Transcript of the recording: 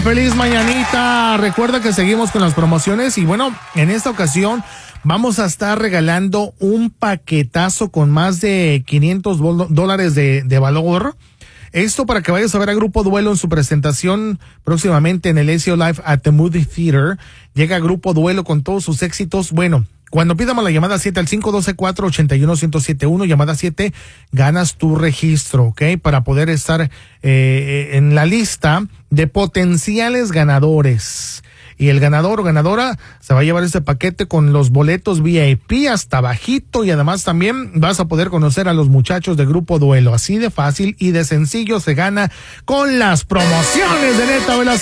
feliz mañanita. Recuerda que seguimos con las promociones y bueno, en esta ocasión vamos a estar regalando un paquetazo con más de $500 de valor. Esto para que vayas a ver a Grupo Duelo en su presentación próximamente en el SEO Live at the Movie Theater. Llega Grupo Duelo con todos sus éxitos. Bueno, cuando pidamos la llamada 7 al 512-481-1071, llamada 7, ganas tu registro, ¿ok? Para poder estar en la lista de potenciales ganadores. Y el ganador o ganadora se va a llevar este paquete con los boletos VIP hasta bajito y además también vas a poder conocer a los muchachos de Grupo Duelo. Así de fácil y de sencillo se gana con las promociones de Neta Velasco.